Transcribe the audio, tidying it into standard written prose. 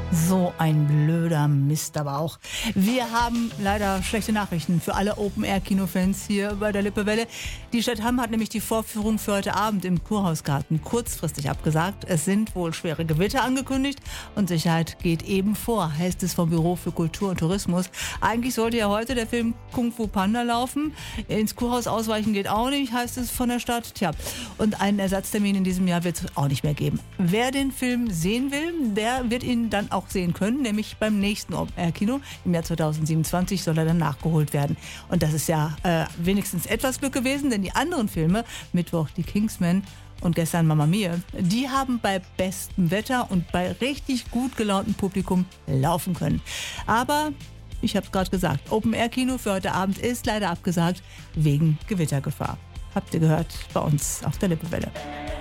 So ein blöder Mist aber auch. Wir haben leider schlechte Nachrichten für alle Open-Air-Kinofans hier bei der Lippewelle. Die Stadt Hamm hat nämlich die Vorführung für heute Abend im Kurhausgarten kurzfristig abgesagt. Es sind wohl schwere Gewitter angekündigt und Sicherheit geht eben vor, heißt es vom Büro für Kultur und Tourismus. Eigentlich sollte ja heute der Film Kung Fu Panda laufen. Ins Kurhaus ausweichen geht auch nicht, heißt es von der Stadt. Tja, und einen Ersatztermin in diesem Jahr wird es auch nicht mehr geben. Wer den Film sehen will, der wird ihn dann auch sehen können, nämlich beim nächsten Open-Air-Kino. Im Jahr 2027 soll er dann nachgeholt werden. Und das ist ja wenigstens etwas Glück gewesen, denn die anderen Filme, Mittwoch die Kingsman und gestern Mamma Mia, die haben bei bestem Wetter und bei richtig gut gelauntem Publikum laufen können. Aber ich habe es gerade gesagt, Open-Air-Kino für heute Abend ist leider abgesagt wegen Gewittergefahr. Habt ihr gehört bei uns auf der Lippewelle.